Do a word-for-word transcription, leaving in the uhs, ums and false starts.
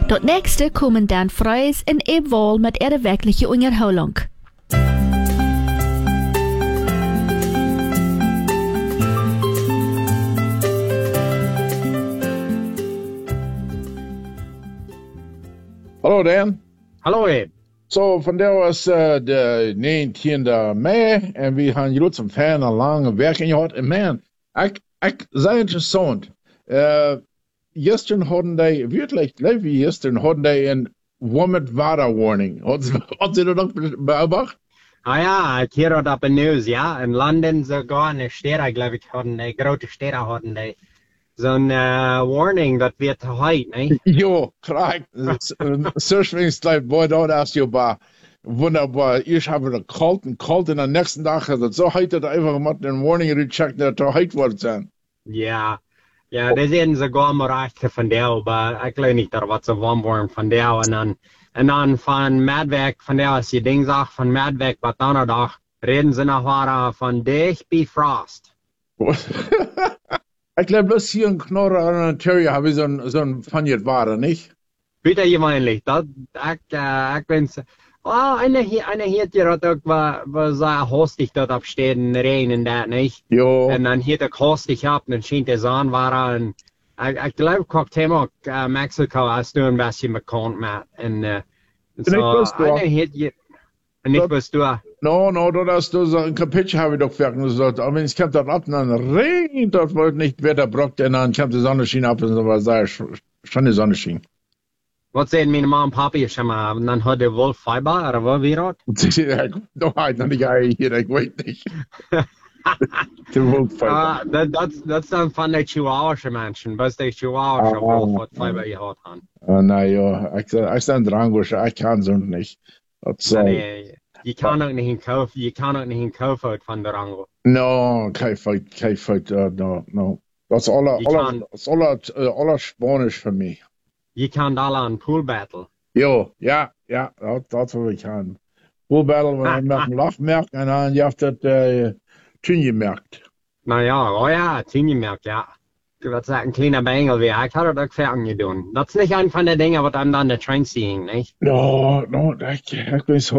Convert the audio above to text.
Dat nächste kommen Dan Fries en Eb Wall met ihrer wirkliche Unterholung. Hallo Dan. Hallo Ed. So, vandaag was uh, de negentiende mei en we gaan jullie zum Fan een lange werking gehad. En man, ik, ik, sehr interessant. Uh, gestern hadden die, wirklich, wie gestern hadden die een warmet water warning. Had sie das noch beobachtet? Ah ja, ik hoor dat op het nieuws, ja. In Londen sogar, in de steden, geloof ik, hadden die, grote steden hadden die zo'n uh, warning, dat weer te heet, nee? Jo, klar. Surfingsleit, boah, da hast du aber wunderbar. Ich habe da kalt und kalt und am nächsten Tag hat es so heute einfach mal den Warning gecheckt, dass da heute wird sein. Ja, ja, das sind sogar Bereiche von der, aber ich glaube nicht, dass was so warm worden von der. Und dann, und dann von Madwerk, von der, was die Ding sagt, von Madwerk, was Donnerdag, reden sie noch weiter von dich Bifrost. Ich glaube, bloß hier in Knorre an Ontario habe ich so ein, so ein Fanjet Ware, nicht? Bitte jemandlich, das, ich, äh, ich bin's, oh, einer hier, einer hier, der hat auch, war, war so hostig dort absteht in Regen und das, nicht? Jo. Und dann hier der hostig ab, und dann schien der Sonne war, und ich, ich glaube, guckt immer, äh, Mexiko, hast du ein bisschen bekannt, Matt, und, äh, und so, einer hier, und nicht was du. No, no, da hast du so ein Kapitel habe ich doch fertig gesagt. Aber wenn es kommt dort ab, dann regnet, dort wollte nicht Wetter brockt, und dann kommt die Sonne schien ab, und so war sehr schon die Sonne schien. Was sehen meine Mama und Papi schon mal, und dann hat der Wolf Fiber, oder was wie das? Noch halt noch nicht hier, ich weiß nicht. Der Wolf Fiber. Uh, that, that's, that's dann von der Chihuahua Menschen, was der Chihuahua Ah, Wolf hat Fiber gehabt haben. Oh, na ja, ich, ich sag Drango, ich kann so nicht. Das, uh, Nee, je kan ook niet kaufen, je kan ook niet kaufen van de Rango. no, kein Fight, kein Fight, uh, no, no. Das ist aller, Je aller, kan, das ist aller, uh, aller Spanisch für mich. je kan alle aan pool battle. Jo, ja, ja, dat, dat wil ik gaan. Full battle, wenn man met een lachmerk en dan je hebt het uh, tien gemerkt. Nou ja, oh ja, tien gemerkt, ja. Dat is een kleiner Bengel weer. Ik had het ook ver gedaan. Dat is niet een van de dingen wat aan de train zien, niet? No, no, ik, ik ben zo